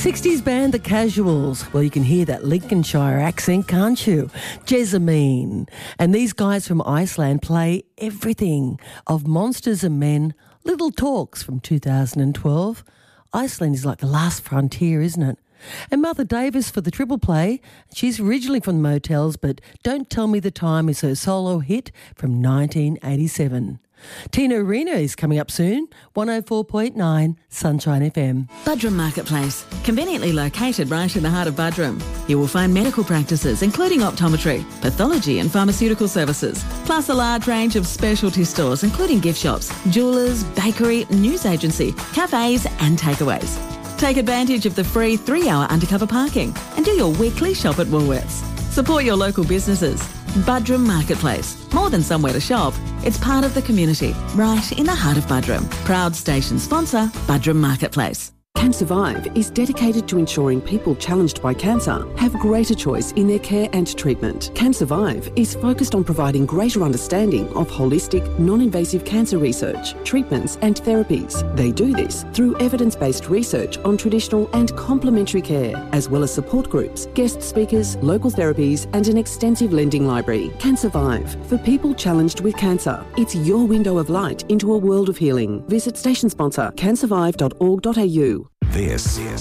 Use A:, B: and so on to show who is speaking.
A: 60s band The Casuals. Well, you can hear that Lincolnshire accent, can't you? Jessamine. And these guys from Iceland play everything of Monsters and Men, Little Talks from 2012. Iceland is like the last frontier, isn't it? And Martha Davis for the triple play. She's originally from the Motels, but Don't Tell Me the Time is her solo hit from 1987. Tina Arena is coming up soon, 104.9 Sunshine FM.
B: Budrum Marketplace, conveniently located right in the heart of Budrum. You will find medical practices, including optometry, pathology and pharmaceutical services, plus a large range of specialty stores, including gift shops, jewellers, bakery, news agency, cafes and takeaways. Take advantage of the free 3-hour undercover parking and do your weekly shop at Woolworths. Support your local businesses. Budrum Marketplace. More than somewhere to shop, it's part of the community, right in the heart of Budrum. Proud station sponsor, Budrum Marketplace.
C: CanSurvive is dedicated to ensuring people challenged by cancer have greater choice in their care and treatment. CanSurvive is focused on providing greater understanding of holistic, non-invasive cancer research, treatments and therapies. They do this through evidence-based research on traditional and complementary care, as well as support groups, guest speakers, local therapies and an extensive lending library. CanSurvive, for people challenged with cancer. It's your window of light into a world of healing. Visit station sponsor cansurvive.org.au.
D: This